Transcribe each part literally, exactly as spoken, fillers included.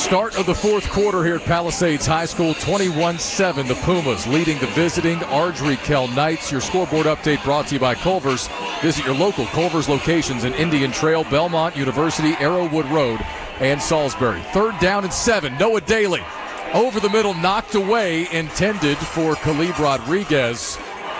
Start of the fourth quarter here at Palisades High School, twenty-one seven. The Pumas leading the visiting Ardrey-Kell Knights. Your scoreboard update brought to you by Culver's. Visit your local Culver's locations in Indian Trail, Belmont, University, Arrowwood Road, and Salisbury. Third down and seven. Noah Daly over the middle, knocked away, intended for Caleb Rodriguez.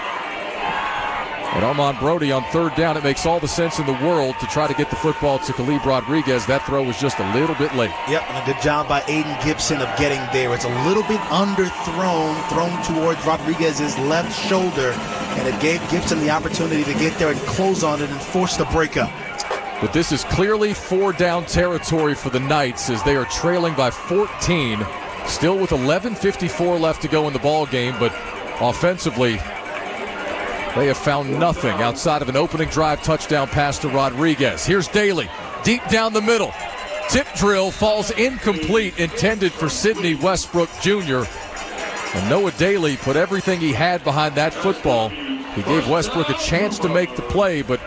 And Armand Brody on third down. It makes all the sense in the world to try to get the football to Caleb Rodriguez. That throw was just a little bit late. Yep, and a good job by Aiden Gibson of getting there. It's a little bit underthrown, thrown towards Rodriguez's left shoulder, and it gave Gibson the opportunity to get there and close on it and force the breakup. But this is clearly four-down territory for the Knights as they are trailing by fourteen, still with eleven fifty-four left to go in the ball game, but offensively, they have found nothing outside of an opening drive touchdown pass to Rodriguez. Here's Daly, deep down the middle. Tip drill falls incomplete, intended for Sidney Westbrook Junior And Noah Daly put everything he had behind that football. He gave Westbrook a chance to make the play, but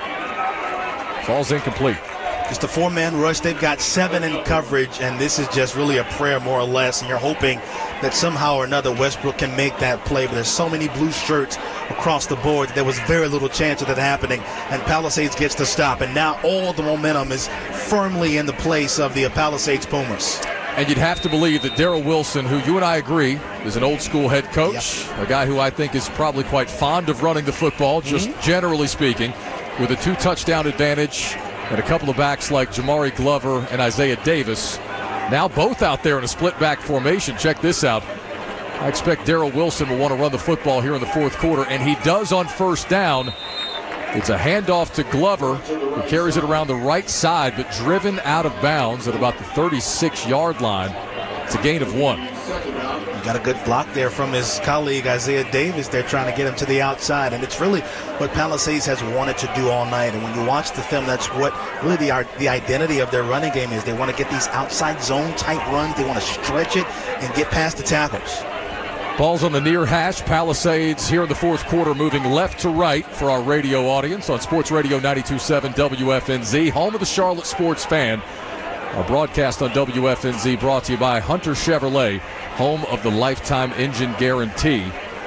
falls incomplete. Just a four-man rush. They've got seven in coverage, and this is just really a prayer, more or less. And you're hoping that somehow or another Westbrook can make that play. But there's so many blue shirts across the board. There was very little chance of that happening. And Palisades gets the stop. And now all the momentum is firmly in the place of the Palisades Pumas. And you'd have to believe that Darrell Wilson, who you and I agree is an old-school head coach, yep. a guy who I think is probably quite fond of running the football, just mm-hmm. generally speaking, with a two-touchdown advantage and a couple of backs like Jamari Glover and Isaiah Davis, now both out there in a split-back formation. Check this out. I expect Darrell Wilson will want to run the football here in the fourth quarter, and he does on first down. It's a handoff to Glover, who carries it around the right side, but driven out of bounds at about the thirty-six-yard line. It's a gain of one. Got a good block there from his colleague Isaiah Davis. They're trying to get him to the outside, and it's really what Palisades has wanted to do all night. And when you watch the film, that's what really the the identity of their running game is. They want to get these outside zone type runs. They want to stretch it and get past the tackles. Ball's on the near hash. Palisades here in the fourth quarter, moving left to right for our radio audience on Sports Radio ninety-two point seven W F N Z, home of the Charlotte sports fan. Our broadcast on W F N Z brought to you by Hunter Chevrolet, home of the Lifetime Engine Guarantee.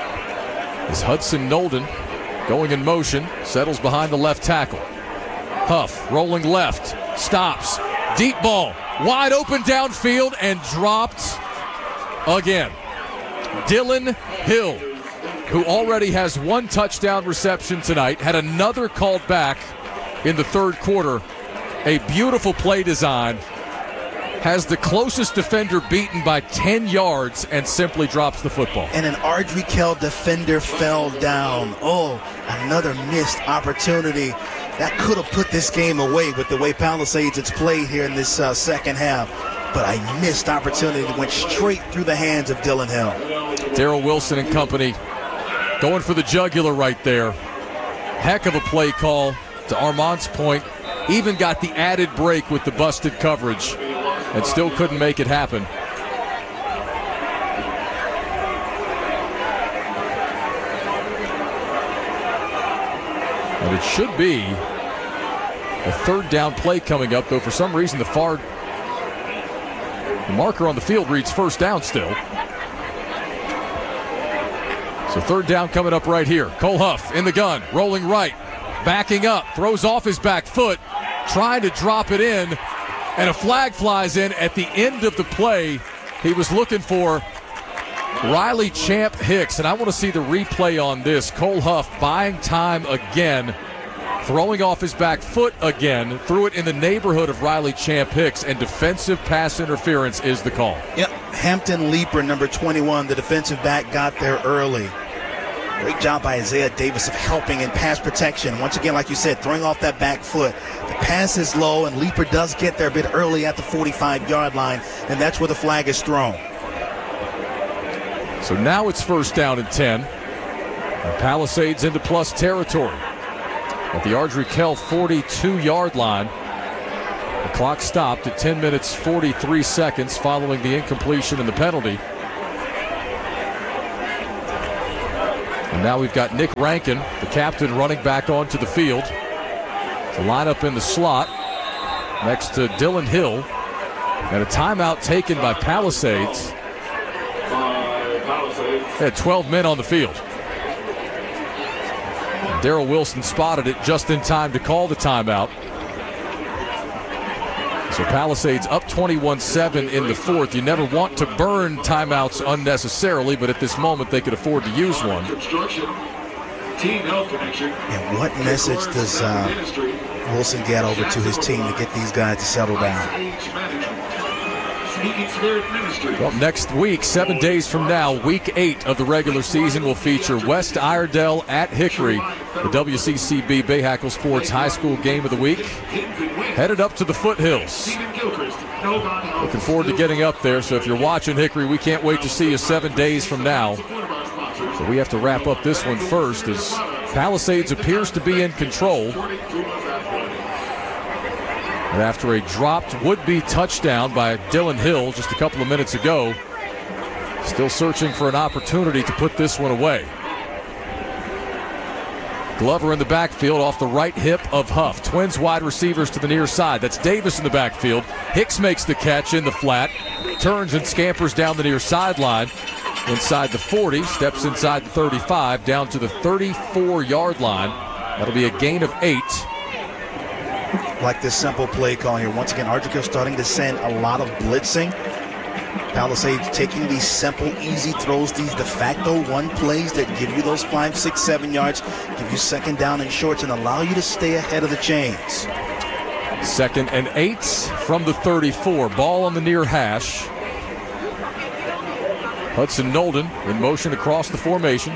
As Hudson Nolden going in motion, settles behind the left tackle. Huff rolling left, stops, deep ball, wide open downfield, and dropped again. Dylan Hill, who already has one touchdown reception tonight, had another called back in the third quarter. A beautiful play design. Has the closest defender beaten by ten yards and simply drops the football. And an Ardrey-Kell defender fell down. Oh, another missed opportunity. That could have put this game away with the way Palisades has played here in this uh, second half. But a missed opportunity went straight through the hands of Dylan Hill. Darrell Wilson and company going for the jugular right there. Heck of a play call, to Armand's point. Even got the added break with the busted coverage and still couldn't make it happen. And it should be a third down play coming up, though for some reason the far the marker on the field reads first down still. So third down coming up right here. Cole Huff in the gun, rolling right, backing up, throws off his back foot, trying to drop it in, and a flag flies in at the end of the play. He was looking for Riley Champ Hicks, and I want to see the replay on this. Cole Huff buying time again, throwing off his back foot again, threw it in the neighborhood of Riley Champ Hicks, and defensive pass interference is the call. Yep, Hampton Leeper, number twenty-one, the defensive back, got there early. Great job by Isaiah Davis of helping in pass protection. Once again, like you said, throwing off that back foot. The pass is low, and Leeper does get there a bit early at the forty-five-yard line, and that's where the flag is thrown. So now it's first down and ten. And Palisades into plus territory at the Ardrey-Kell forty-two-yard line. The clock stopped at ten minutes, forty-three seconds following the incompletion and the penalty. And now we've got Nick Rankin, the captain, running back onto the field. To line up in the slot next to Dylan Hill. And a timeout taken by Palisades. They had twelve men on the field. Daryl Wilson spotted it just in time to call the timeout. So Palisades up twenty-one seven in the fourth. You never want to burn timeouts unnecessarily, but at this moment they could afford to use one. And what message does uh, Wilson get over to his team to get these guys to settle down? Well, next week, seven days from now, week eight of the regular season will feature West Iredell at Hickory, the W C C B Bahakel Sports High School game of the week. Headed up to the foothills. Looking forward to getting up there. So if you're watching Hickory, we can't wait to see you seven days from now. So we have to wrap up this one first as Palisades appears to be in control. And after a dropped would-be touchdown by Dylan Hill just a couple of minutes ago, still searching for an opportunity to put this one away. Glover in the backfield off the right hip of Huff. Twins wide receivers to the near side. That's Davis in the backfield. Hicks makes the catch in the flat. Turns and scampers down the near sideline. Inside the forty, steps inside the thirty-five, down to the thirty-four-yard line. That'll be a gain of eight. Like this simple play call here. Once again, Ardrey starting to send a lot of blitzing. Palisades taking these simple, easy throws, these de facto one plays that give you those five, six, seven yards, give you second down and shorts, and allow you to stay ahead of the chains. Second and eight from the thirty-four. Ball on the near hash. Hudson Nolden in motion across the formation.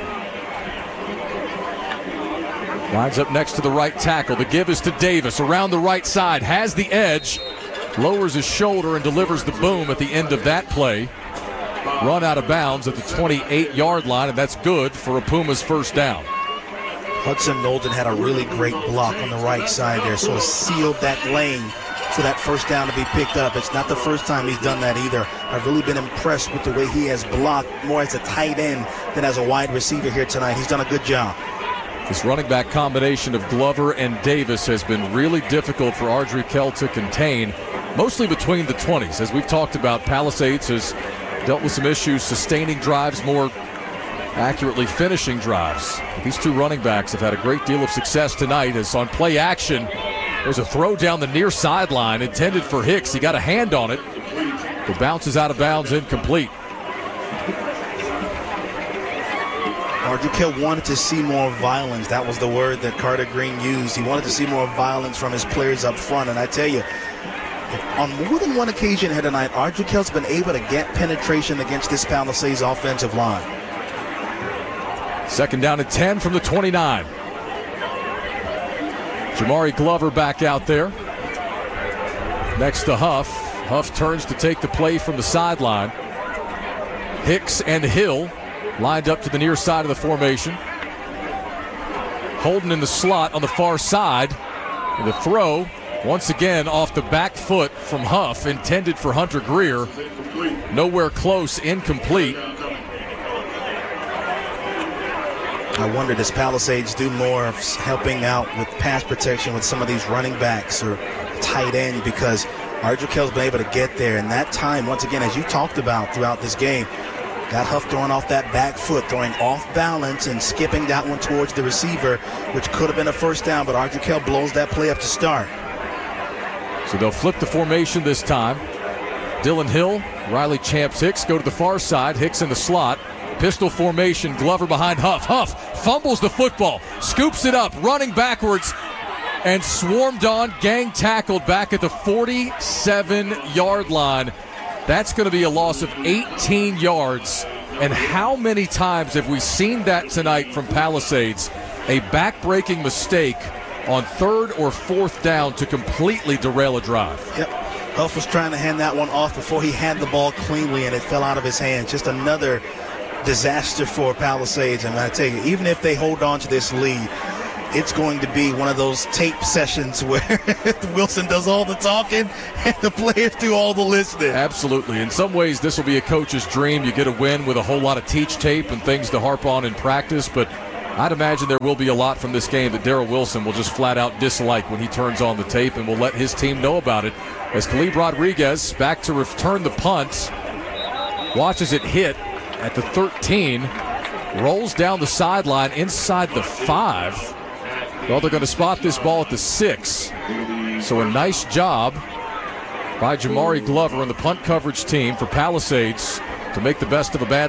Lines up next to the right tackle. The give is to Davis around the right side. Has the edge. Lowers his shoulder and delivers the boom at the end of that play. Run out of bounds at the twenty-eight-yard line, and that's good for a Pumas first down. Hudson Nolden had a really great block on the right side there, sort of sealed that lane for that first down to be picked up. It's not the first time he's done that either. I've really been impressed with the way he has blocked more as a tight end than as a wide receiver here tonight. He's done a good job. This running back combination of Glover and Davis has been really difficult for Ardrey Kell to contain, mostly between the twenties. As we've talked about, Palisades has dealt with some issues sustaining drives, more accurately finishing drives. These two running backs have had a great deal of success tonight as on play action, there's a throw down the near sideline intended for Hicks. He got a hand on it, but bounces out of bounds, incomplete. Ardrey Kell wanted to see more violence. That was the word that Carter Green used. He wanted to see more violence from his players up front. And I tell you, on more than one occasion here tonight, Ardrey Kell's been able to get penetration against this Palisades offensive line. Second down and ten from the twenty-nine. Jamari Glover back out there. Next to Huff. Huff turns to take the play from the sideline. Hicks and Hill lined up to the near side of the formation. Holden in the slot on the far side. And the throw, once again, off the back foot from Huff, intended for Hunter Greer. Nowhere close, incomplete. I wonder, does Palisades do more of helping out with pass protection with some of these running backs or tight end? Because Ardrey Kell's been able to get there. And that time, once again, as you talked about throughout this game, got Huff throwing off that back foot, throwing off balance and skipping that one towards the receiver, which could have been a first down, but Ardrey Kell blows that play up to start. So they'll flip the formation this time. Dylan Hill, Riley Champs Hicks go to the far side. Hicks in the slot. Pistol formation, Glover behind Huff. Huff fumbles the football, scoops it up, running backwards, and swarmed on, gang tackled back at the forty-seven-yard line. That's going to be a loss of eighteen yards. And how many times have we seen that tonight from Palisades? A back-breaking mistake on third or fourth down to completely derail a drive. Yep. Huff was trying to hand that one off before he had the ball cleanly, and it fell out of his hands. Just another disaster for Palisades. And I tell you, even if they hold on to this lead, it's going to be one of those tape sessions where Wilson does all the talking and the players do all the listening. Absolutely. In some ways, this will be a coach's dream. You get a win with a whole lot of teach tape and things to harp on in practice. But I'd imagine there will be a lot from this game that Darrell Wilson will just flat out dislike when he turns on the tape, and will let his team know about it. As Caleb Rodriguez back to return the punt, watches it hit at the thirteen, rolls down the sideline inside the five. Well, they're going to spot this ball at the six. So a nice job by Jamari Glover and the punt coverage team for Palisades to make the best of a bad